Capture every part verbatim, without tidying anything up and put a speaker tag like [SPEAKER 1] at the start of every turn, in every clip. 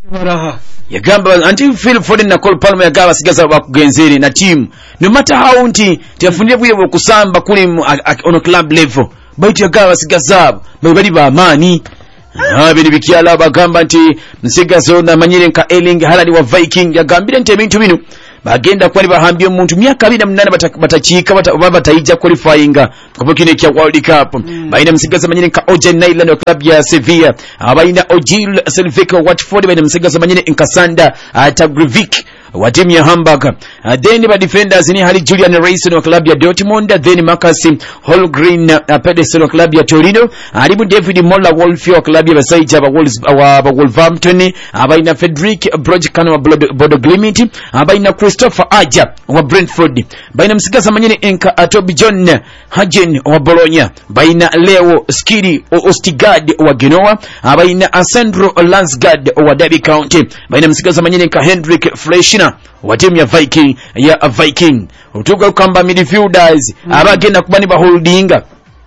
[SPEAKER 1] baraha
[SPEAKER 2] yagamba until Phil Foden na Cole Palmer yagaba sigaza bakugenzeri na team no matter how nti teyafunire bwiye okusamba kuli on club level baitu yagaba sigaza bali ba amani ah bili bikyala bagamba nti nsigazo na manyire nka Erling Haaland wa Viking yagambire nti ebintu bino bagenda kwali bahambye omuntu myaka abiri na munane batakiika batayija qualifying kubukine kya World Cup mm. Baina msigaza manyine nka Ojen Nyland wa club ya Sevilla abaina Ojil Selvic wa Watford baina msigaza manyine nka Sanda Tagrovic wa timu ya Hamburg uh, then ba defenders ni Hali Julian Reis wa club ya Dortmund then Marcus Holmgren uh, Pedersen wa club ya Torino alibu David Moller Wolf wa club ya Basaija wa Wolves wa Wolverhampton abaina Frederick Brojkan wa Bodo Glimt abaina Christopher Aja wa Brentford baina msigaza manyine nka Toby John Hagen wa Bologna baina Leo Skiri Ostigard wa Genoa abaina Alessandro Lansgard wa Derby County baina msigaza manyine nka Hendrik Fleschner wa timu ya Viking ya Viking utuka kamba midfielders mm. abagenda kubani ba holdinga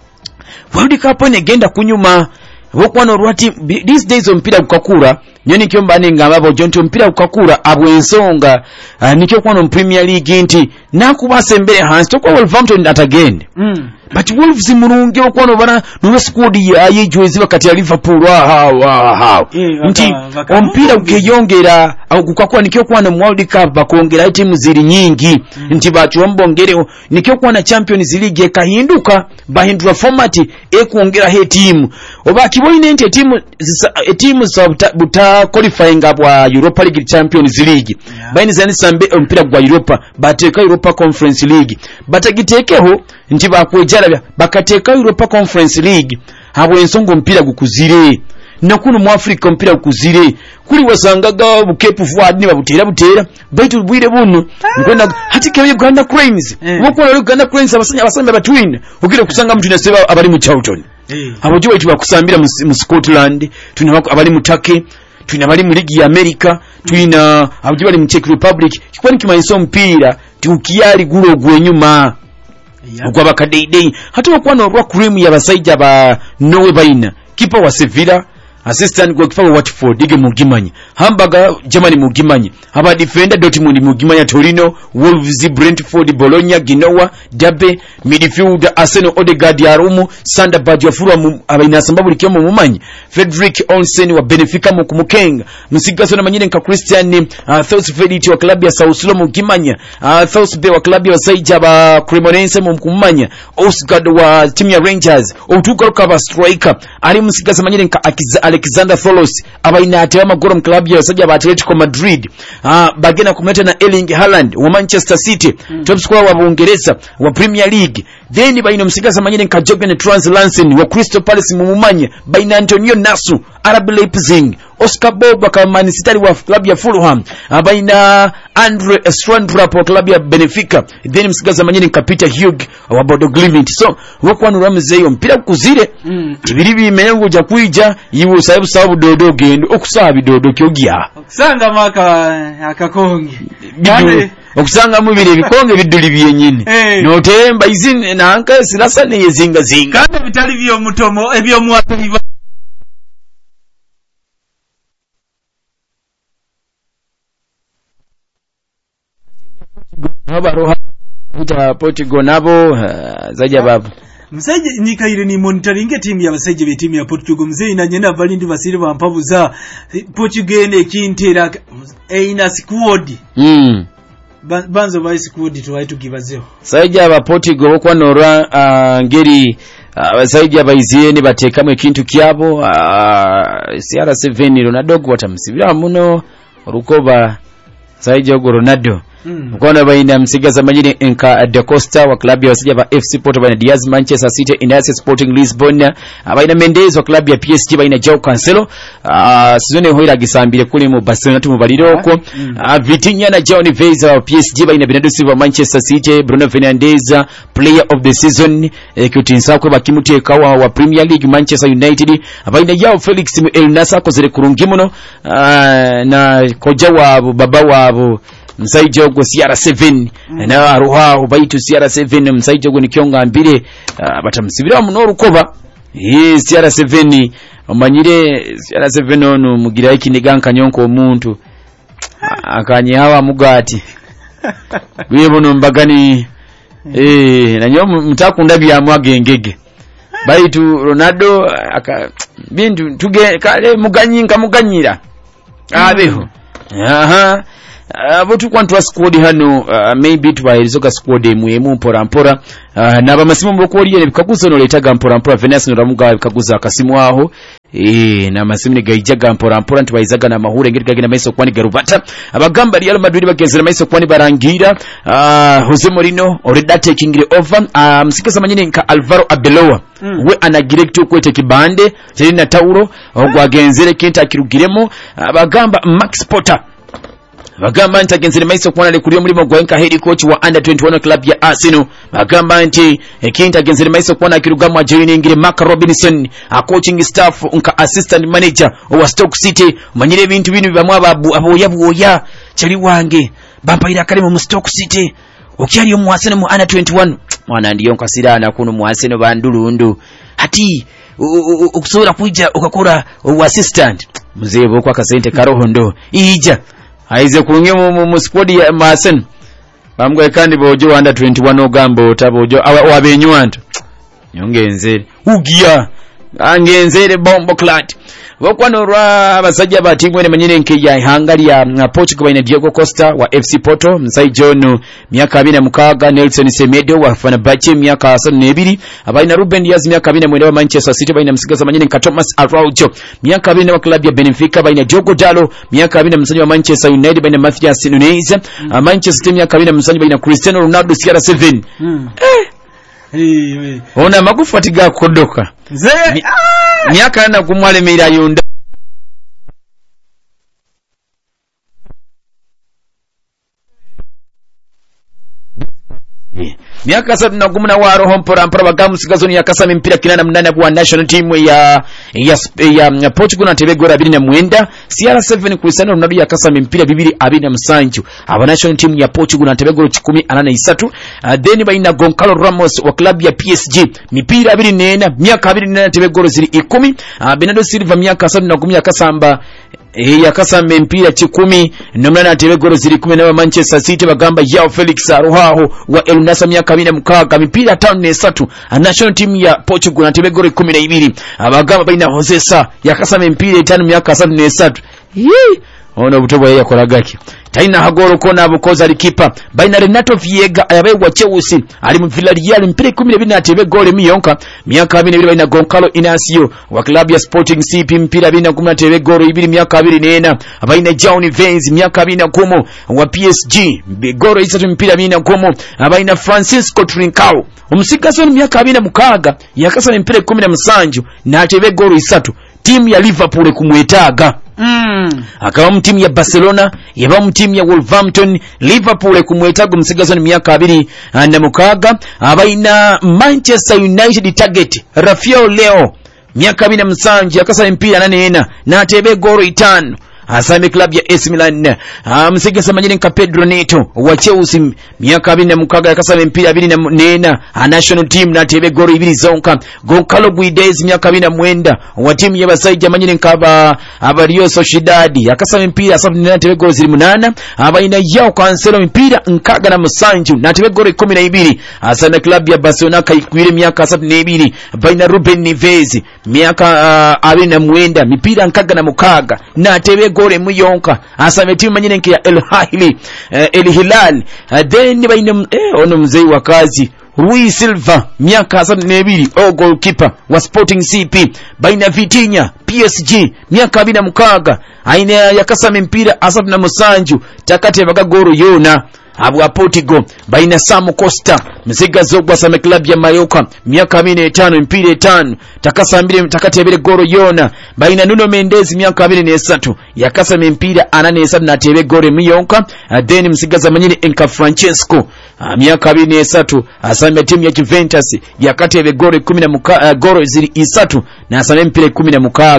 [SPEAKER 2] World Cup negenda kunyuma wokwano rwati these days ompira kukakura nyoni kyomba ninga ababo jonto mpira kukakura abwensonga uh, nikyo kwano Premier League nti nakubase mbere hansi to kwa Wolverhampton atagende mm. But Wolves murunge okwano bana no squad ya yejwezi bakati ya Liverpool wa ha ha nti ompira ukeyongera au kukakwa nikyo kwano World Cup bakongera timu ziri nyingi mm. Nti bacho mbongere nikyo kwana Champions League ekahinduka bahindura format ekuongera he timu oba kiboine nti timu timu za buta qualifying abwa Europa League Champions League yeah. Baini zani sambe mpira gwa Europa bateka Europa Conference League batagitekeho nti bakwejala bakateka Europa Conference League habo ensongo mpira gukuzire nakuno mu Africa mpira gukuzire kuli wasangaga bukepu fuad ni babutera butera baitu bwire buno ngenda hatike Uganda Cranes woko Uganda Cranes abasanya abasanya batwin ukire kusanga mtu naseba abali mu Charlton abo jiwe tiba kusambira mu Scotland tuna abali mu Turkey tuna bali mu ligi ya America tuna abuji bali mu Czech Republic kikwani kimanyiso mpira tukiyali gulo gwenyuma ugwa bakadei hatu wakwana rwa cream ya basaija ba Norway baina kipa wa Sevilla assistant goalkeeper wa Watford dige mugimanyi Hamburger Germany mugimanyi aba defender Dortmund mugimanyi Torino Wolves Brentford Bologna Genoa Derby midfielder Arsenal Odegaard ya Roma Sunderland Fulham abaina sababu likiyomo mumanyi Frederick Olsen wa Benfica mukumukenga musigaso na manyine nka Christian uh, Thorsfield wa club ya Southlo mugimanya uh, Thorsby wa club ya Saija ba Cremonense mukumanya Osgard wa team ya Rangers otuka kaba striker ali musigaso manyine nka Alexander Tholos abaina atema goro club ya Saja ba Atletico Madrid uh, bagena kumeta na Erling Haaland wa Manchester City mm. Top scorer wa Uingereza wa Premier League then baina musigaso manyine nka Jürgen Translansen wa Crystal Palace mumumanya baina Antonio Nasu R B Leipzig Oscar Bob wa Man City wa club ya Fulham baina Andre Strandrap wa club ya Benfica then msigaza manyine nka Peter Hugh wa Bodo Glimt so wako anu ramzeyo mpira kuzire mm. Tibiri bimengo ja kuija yiwo sababu sababu dodo gendo okusaba bidodo kyogia
[SPEAKER 1] okusanga maka akakongi
[SPEAKER 2] yani okusanga mubire bikonge biduli byennyini hey. No temba izin nanka silasane yezinga zinga
[SPEAKER 1] kandi bitali byo mutomo ebyo muwapiva
[SPEAKER 2] habaroha uta Portugal nabo uh, zaja babu
[SPEAKER 1] mseje nikaire ni monitoring team ya baseje be team ya Portugal mzee na nyenda valindi basiri bampabuza Portugal ne kintera eina squad
[SPEAKER 2] mm
[SPEAKER 1] banzo ba squad to waitu gibazeho
[SPEAKER 2] saija ba Portugal kwa nora uh, ngeri abasaija uh, bayizieni batekamu ekintu kyabo uh, C R seven Ronaldo watamsibira muno rukoba saija go Ronaldo Mm. Mkono baina msigaza majini nka De Costa wa klabu ya wasija wa F C Porto baina Diaz Manchester City Ineos Sporting Lisbon baina Mendes wa klabu ya P S G baina Joao Cancelo uh, sizone hoira gisambire kuli mu Barcelona tumu baliroko mm. uh, Vitinha na Joao Neves wa P S G baina Bernardo Silva Manchester City Bruno Fernandes player of the season eh, kutinsa kwa bakimuteka wa, wa Premier League Manchester United baina Joao Felix mu El Nassr kozere kurungimuno uh, na koja wa baba wabo msaija ogwo C R seven mm. na aruha ubaitu C R seven msaija ogwo nikionga mbire uh, batamsibira muno rukoba Ye C R seven omanyire C R seven ono mugira ikiniga nkanyonko omuntu akanye hawa mugati biye bono mbagani eh nanyo mutakunda bya ngenge baitu Ronaldo aka bintu tuge kale muganyinga muganyira abeho aha abo tukwantu squad hano uh, maybe tubahirizoka squad emuyemu mpora mpora uh, naba masimu mbokoliye bikaguza no letaga mpora mpora Venus no ramuga bikaguza akasimu aho eh na masimu gaijaga mpora mpora ntubayizaga na mahure ngirigage na maiso kwani garubata abagamba Real Madrid bagenzera maiso kwani barangira uh, Jose Mourinho already taking over uh, msikasa manyine nka Alvaro Arbeloa mm. we ana direct kwete kibande na Tauro ogwagenzere kenta kirugiremo abagamba uh, Max Potter bagamba nti agenzere maiso kuona lekuriyo mulimo gwenka head coach wa under twenty-one club ya Arsenal bagamba nti ekinta agenzere maiso kuona akirugamu ajoine ngire Mark Robinson a coaching staff nka assistant manager wa Stoke City manyire bintu binu bamwa babu aboyabu oya chali wange bampaira kale mu Stoke City okyali mu Arsenal mu under twenty-one mwana ndiyo nkasirana kuno mu Arsenal bandulundu ati ukusura kuija ukakora assistant mzee kwa kasente karohondo ija aize kunge mu squad ya Arsenal bamgwe kandi bojo under twenty-one ogambo tabojo wabenywanto nyongenzere ugiya angenzere bombo clat wakwanora abasajja batimwe ne manyine nke ya Hungary ya Portugal baina Diego Costa wa F C Porto Msai John miaka abiri na mukaga Nelson Semedo wa Fenerbahce miaka abiri abaina Ruben Dias miaka abiri mwenda wa Manchester City baina msigaza manyine nka Thomas Araujo miaka abiri wa klabu ya Benfica baina Diogo Dalot miaka abiri msajja wa Manchester United baina Matthias Nunes mm. Manchester City miaka abiri msajja baina Cristiano Ronaldo C R seven mm. eh Hey, hey. Ona magufu atiga kodoka ze Mi, ah! miaka na kumwale mira yunda miaka sabu na gumuna waro hompora mpora bagamu sigazoni ya kasame mpira kinana mnana kwa national team ya ya, ya, ya Portugal na tebe gora abiri na mwenda C R seven Cristiano Ronaldo ya kasame mpira bibiri abiri na msanju aba national team ya Portugal na tebe gora chikumi anana isatu uh, deni baina Goncalo Ramos wa klabu ya P S G mipira abiri nena miaka abiri nena tebe gora ziri ikumi uh, Bernardo Silva miaka sabu na gumi ya kasamba e ya kasame mpira chikumi nomna na tebe gora ziri kumi na Manchester City bagamba Joao Felix Araujo wa El Nassr miaka abiri na mukaga mipira tano na esatu national team ya Portugal na tebe gora kumi na ibiri abagamba baina Jose Sa ya kasame mpira tano miaka asatu na esatu yee ona butobo ya kolagaki taina hagoro kona abukoza likipa baina Renato Viega ayabe wa Chelsea ali mu Villarreal mpire kumi na mbili na tebe gole miyonka miaka abiri na mbili baina Goncalo Inacio wa klabu ya Sporting C P mpira abiri na kumi na tebe gole ibiri miaka abiri nena baina João Neves miaka abiri na kumi wa P S G gole isatu mpira abiri na kumi baina Francisco Trincao umsikaso miaka abiri na mukaga yakasa mpire kumi na msanju na tebe gole isatu timu ya Liverpool kumwetaga Mm. akawa mtimu ya Barcelona yaba mtimu ya Wolverhampton Liverpool kumwetaga msigazo ni miaka abiri na mukaga abaina Manchester United target Rafael Leo miaka abiri na msanju yakasa mpira nane ena na tebe goro itano asame klabu ya A C Milan msigasa manyine nka Pedro Neto wa Chelsea miaka abiri na mukaga yakasa mpira abiri na nena national team na tebe goro ibiri zonka Goncalo Guedes miaka abiri na mwenda wa timu ya Basai manyine nka aba aba Real Sociedad yakasa mpira asabu na tebe goro ziri munana abaina Joao Cancelo mpira nkaga na msanju na tebe goro kumi na ibiri asana klabu ya Barcelona kaikwire miaka asabu na ibiri baina Ruben Neves miaka uh, abiri na mwenda mipira nkaga na mukaga na tebe gore muyonka asame timu manyine nke ya El Ahly uh, El Hilal uh, then baina eh ono mzee wa kazi Rui Silva miaka asabu na ibiri o goalkeeper wa Sporting C P baina Vitinha P S G miaka abiri na mukaga aina yakasame mpira asabu na musanju takate bagagoro yona abu Portugal baina Samu Costa mziga zogwa sa club ya Mallorca miaka abiri na tano mpira tano takasa mbili takati ya bile goro yona baina Nuno Mendes miaka abiri na esatu yakasa mpira anane esatu na tebe gore miyonka then mziga za manyini Enka Francesco miaka abiri na esatu asame timu ya Juventus yakati ya bile gore kumi na muka, uh, goro ziri isatu na asame mpira kumi na mukaga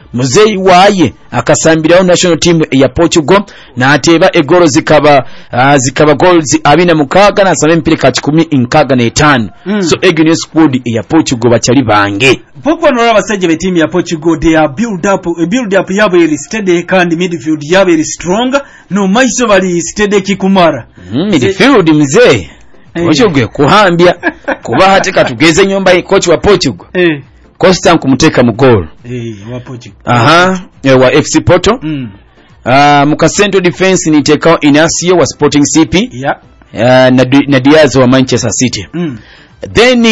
[SPEAKER 2] muzeyi waaye akasambirawo national team ya Portugal n'ateeba egoro zikaba uh, zikaba goals abina mukaga n'asaba empire kati kumi inkaga n'etaano mm. so egyo squad ya Portugal bachali bange
[SPEAKER 1] Pogba no abasajja be team ya Portugal they are build up uh, build up yabo eri steady kandi midfield yabo eri strong no maiso bali steady kikumara
[SPEAKER 2] mm, midfield mzee Oshogwe kuhambya kuba hati katugeze nyumba coach wa Portugal eh Costa kumuteka mu goal
[SPEAKER 1] eh wa Portugal
[SPEAKER 2] aha eh, wa F C Porto mm. uh, muka central defense ni tekao Inacio wa Sporting C P
[SPEAKER 1] yeah
[SPEAKER 2] uh, na, na Diaz wa Manchester City mm. then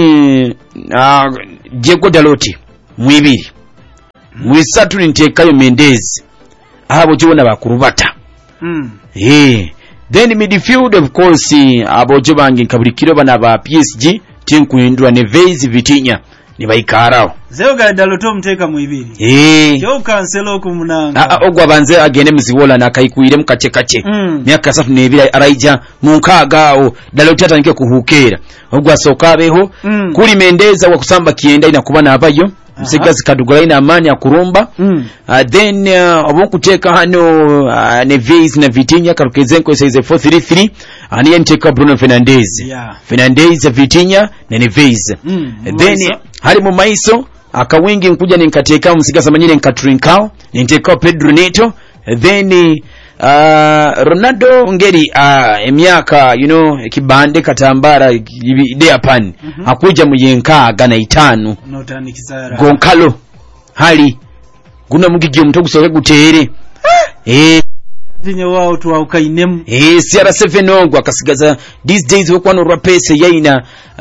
[SPEAKER 2] uh, Diego Dalot mwibiri mm. mwisatu ni tekayo Mendes abo jibona bakurubata mm. eh then midfield of course abojo bangi nkabulikiro bana ba P S G tinkuindwa Neves Vitinha ni bayikarao
[SPEAKER 1] zeo gadaluto mteka muibiri
[SPEAKER 2] eh
[SPEAKER 1] yo Cancelo ku munanga
[SPEAKER 2] a ogwa banze agene muziwola nakayikuire mukache kache
[SPEAKER 1] mm.
[SPEAKER 2] myaka safu nebira araija munkagao daluto atanike kuhukera ogwa sokabeho mm. kuli Mendeza wa kusamba kienda inakuba nabayo msigazi kadugula ina amani ya kurumba mm. uh, then uh, obokuteka hano uh, Neves na Vitinha karukezenko size four three three aniye nteka Bruno Fernandes
[SPEAKER 1] yeah.
[SPEAKER 2] Fernandes Vitinha na Neves mm. then hali mu maiso akawingi nkuja ninkateka msigaza manyine nkatrinkao ninteka Pedro Neto then uh, Ronaldo ngeri uh, emyaka you know kibande katambara ide apani mm -hmm. akuja muyenka gana itanu
[SPEAKER 1] notani kizara
[SPEAKER 2] Goncalo hali guna mugigi omuntu gusoke gutere eh
[SPEAKER 1] dinye wao tu aukainemu
[SPEAKER 2] eh C R seven ogwa akasigaza these days wokwano rapese yaina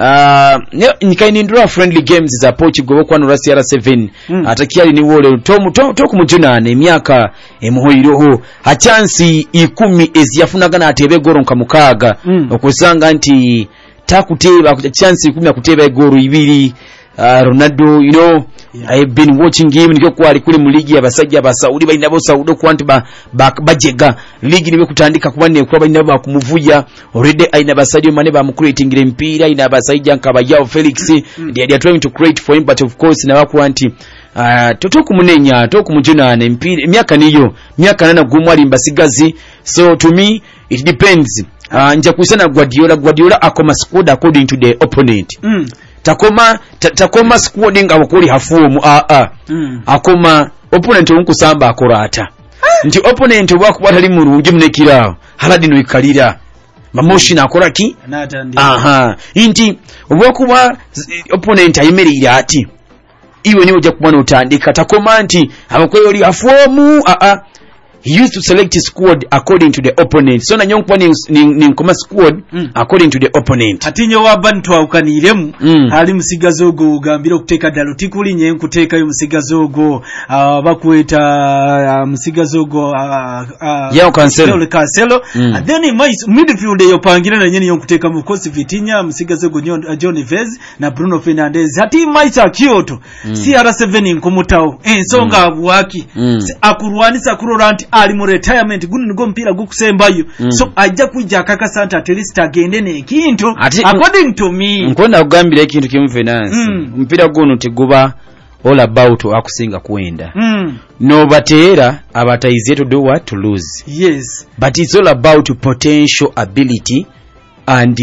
[SPEAKER 2] uh nikaini ndura friendly games za Portugal wokwano C R seven mm. atakiali ni wole tomu to, to kumujunane emyaka emuhoyiroho ha chance ikumi eziyafunagana atebe goro nkamukaga mm. okusanga nti takuteba chance ikumi akuteba egoro ibiri uh, Ronaldo you know yeah. I have been watching him nikyo kwali kule mu ligi abasajja ba Saudi bainabo Saudi kwanti ba bajega ligi nibe kutandika kubane kuba bainabo bakumuvuya already aina basajja mane ba mukreatingire mpira ina basajja nkaba yao Felix mm. they are trying to create for him but of course na bakwanti uh, toto kumunenya to kumujunane mpira myaka niyo myaka nana gumwali mbasigazi so to me it depends uh, nja kusana Guardiola Guardiola akoma squad according to the opponent mm. takoma ta, takoma squad nga bakuli hafumu a a mm. akoma opponent onkusamba akorata nti opponent obakubata mu ruji munekira haladi no ikalira mamoshi na akoraki aha inti obwakuba opponent ayimerira ati iwe niwo ja kubona utandika takoma nti abakwe oli hafumu a a he used to select his squad according to the opponent so na nyonkwa ni ni nkoma squad mm. according to the opponent
[SPEAKER 1] atinyo wabantu aukaniremu mm. ali musigazogo ugambira okuteka Dalot kuli nye nkuteka yo musigazogo uh, bakweta uh, musigazogo uh, uh,
[SPEAKER 2] yao Cancelo
[SPEAKER 1] Cancelo mm. and then my midfield yo pangira na nyeni yonkuteka mu course Vitinha musigazogo uh, John Neves na Bruno Fernandes hati maisa Kyoto mm. C R seven nkumutao ensonga mm. abuwaki mm. akurwanisa kuroranti ali mu retirement guno ngo mpira gukusembayo mm. so ajja kujja akaka santa at least agende ne kintu according to me
[SPEAKER 2] nkonda kugambira ekintu kimu finance mm. mpira guno teguba all about akusinga kuenda mm. no batera abatayize to do what to lose
[SPEAKER 1] yes
[SPEAKER 2] but it's all about potential ability and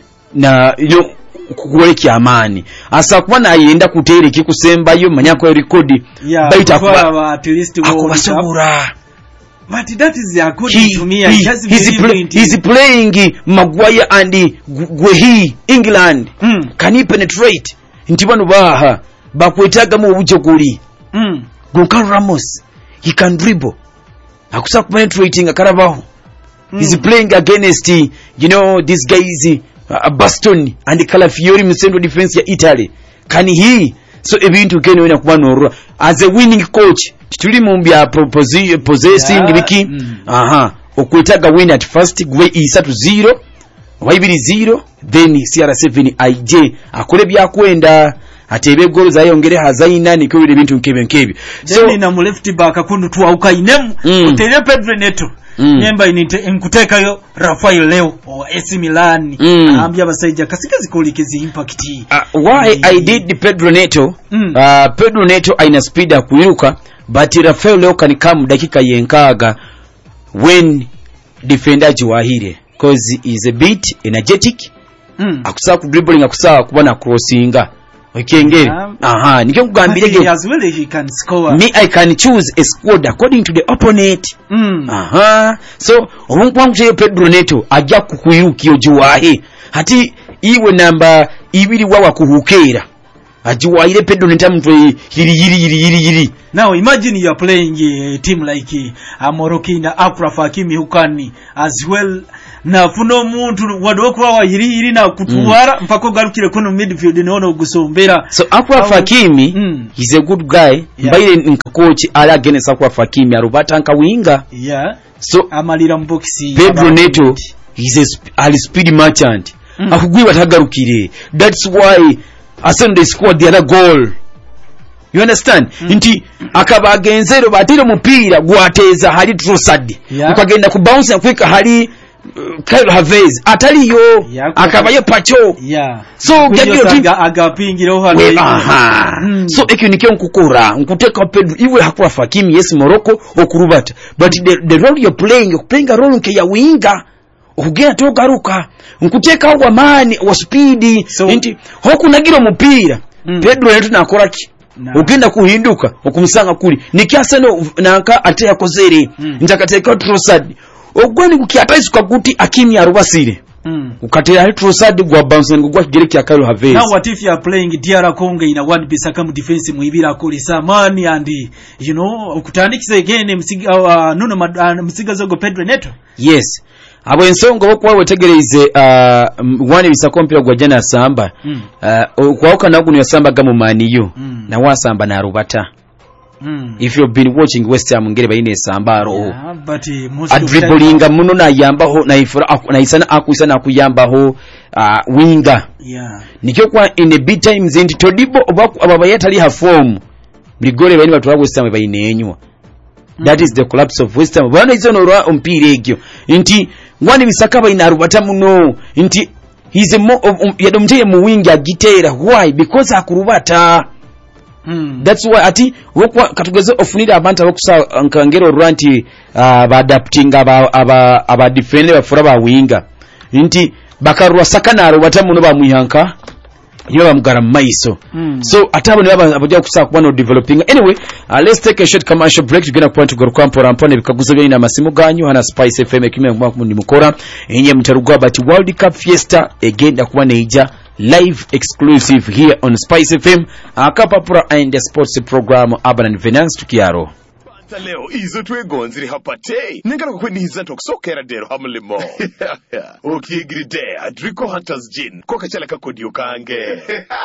[SPEAKER 2] na you know kukuweki amani asa kuba nayenda kutere kikusembayo manyako ya record
[SPEAKER 1] yeah,
[SPEAKER 2] baita kuba
[SPEAKER 1] at least
[SPEAKER 2] akubasubura
[SPEAKER 1] but that is according
[SPEAKER 2] he,
[SPEAKER 1] to me
[SPEAKER 2] he,
[SPEAKER 1] I just
[SPEAKER 2] he's, play, he's playing Maguire and Guehi England mm. can he penetrate ntibano baha bakwetaga mu bujo kuli mm. Goncalo Ramos he can dribble akusa penetrating akarabaho mm. he's playing against you know these guys uh, Bastoni and Calafiori mu central defense ya Italy can he so ebintu kene wena kubanoro as a winning coach tuli mumbya possessing yeah. biki mm. aha okwetaga win at first gwe isatu zero waibiri zero then C R seven I J akole byakwenda atebe goal zayongere hazaina nikyo bintu nkebe nkebe
[SPEAKER 1] so na mu left back akundu tuauka inemu mm. utere Pedro Neto mm. nyemba inite nkuteka yo Rafael Leo o A C Milan mm. ambia basajja kasika zikolikezi impact
[SPEAKER 2] uh, why mm. I did the Pedro Neto mm. uh, Pedro Neto aina speed akuiruka but Rafael Leo can come dakika yenkaga when defender Jiwahire cause he is a bit energetic mm. akusa ku dribbling akusa kubona crossinga okengere yeah. aha nikyo kugambira
[SPEAKER 1] as well he can score
[SPEAKER 2] me I can choose a squad according to the opponent
[SPEAKER 1] mm.
[SPEAKER 2] aha so omuntu je Pedro Neto ajja kukuyukiyo Jiwahi hati iwe namba ibiri wawa kuhukera Ajiwaire Pedro Neto mtu hiri hiri hiri hiri hiri.
[SPEAKER 1] Now imagine you are playing a team like a Moroccan Achraf Hakimi who can as well na funo muntu wadokwa wa hiri hiri na kutuwara mm. mpaka garukire kuno midfield niona gusombera.
[SPEAKER 2] So Achraf Hakimi mm. he's a good guy yeah. Mbaire nka coach ala against Achraf Hakimi arubata nka winga
[SPEAKER 1] yeah
[SPEAKER 2] so
[SPEAKER 1] amalira mboxi
[SPEAKER 2] Pedro Neto he's a sp ali speed merchant mm. akugwi batagarukire that's why Asen they scored the other goal. You understand? Mm. Inti akaba agenzero batire mupira gwateza hali Trossard. Yeah. Ukagenda ku bounce na kwika hali uh, Kyle Havertz atali yo yeah, akaba yo pacho.
[SPEAKER 1] Yeah.
[SPEAKER 2] So
[SPEAKER 1] gagiro aga agapingira ho hali.
[SPEAKER 2] Aha. Mm. So ekyo nikyo nkukura nkuteka Pedro iwe hakwa Hakimi yes Morocco okurubata. But the, the role you're playing playing a role nke ya winga. Ukugenda togaruka nkuteka wa mani wa speed so, inti hokunagiro mupira mm. Pedro yetu nakoraki nah. Ugenda kuhinduka okumusanga kuli nikyasa no nanka ate yakozere mm. Ntakateka Trossard ogwani kukiataisi kwa guti Hakimi arubasire mm. Ukatera Trossard gwa bounce ngwa kigereki ya Kyle Havertz.
[SPEAKER 1] Now what if you are playing D R Congo in a one Bissaka mu defense muibira kolisa mani and you know ukutandikise again msiga uh, nuno uh, msiga zogo Pedro Neto.
[SPEAKER 2] Yes. Abo ensongo bokwa wetegereze uh, wani bisakompira gwa jana samba mm. uh, kwauka naguno yasamba gamu maniyo mm. na wasamba na rubata mm. If you've been watching West Ham ngere bayine sambaro
[SPEAKER 1] yeah, but uh,
[SPEAKER 2] adribblinga muno na yambaho na ifura na isana akusana akuyambaho uh, winga
[SPEAKER 1] yeah
[SPEAKER 2] nikyo kwa in a bit times into Todibo ababayatali ha form brigore bayine batwa West Ham bayine enywa mm. That is the collapse of West Ham bana izo no rwa ompire egyo inti Wani Bissaka bayina rubata muno inti he's a more um, yadomteye mu wingi agitera why because akurubata mm. That's why ati wokwa katugeze ofunira abantu abakusa nkangero rwanti uh, ba adapting aba aba aba defender bafura ba winga inti bakarwa sakana rubata muno ba muyanka yoba mugara maiso mm. So atabo ne abajya kusa kubano developing anyway uh, let's take a short commercial break tugena point goro mpora mpone bikaguzo byo na masimu ganyu hana Spice F M kimwe mu mukora enye mtarugwa but World Cup Fiesta egenda kuba neija live exclusive here on Spice F M akapapura and the sports program Urban and Finance tukiaro
[SPEAKER 3] leo izo twegonziri hapate ningana kwendi hizanto kusokera dero hamulimo okigride Adrico Hunters Gin koka chala kakodiyo kange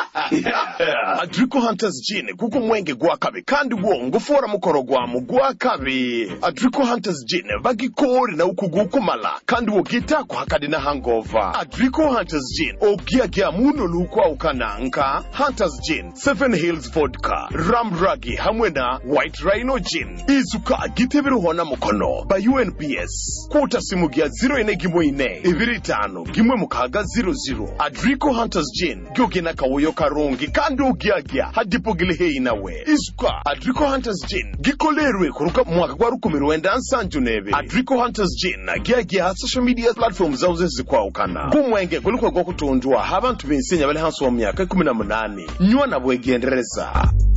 [SPEAKER 3] Adrico Hunters Gin kuko mwenge gwakabe kandi wo ngufora mukoro gwamu gwakabe Adrico Hunters Gin bagikori na ukugukumala kandi wo gita kuhakadi na hangover Adrico Hunters Gin ogia gia muno lukwa ukananka Hunters Gin Seven Hills Vodka Ram Ragi hamwena White Rhino Gin Izuka gitebiru hona mukono ba U N P S kuta simu gia zero ine gimo ine ibiri tano gimwe mukaga zero zero Adrico Hunters Gin gyogena kawoyo karongi kandi ugia gia hadipo gilehe inawe Izuka Adrico Hunters Gin gikolerwe kuruka mwaka kwa rukumiru wenda nsanju nebe Adrico Hunters Gin gia gia social media platforms zauze zikwa ukana kumwenge kuliko kwa kutundua habantu binsenya bale hansu wa miaka kumi na munani nyua na bwegendereza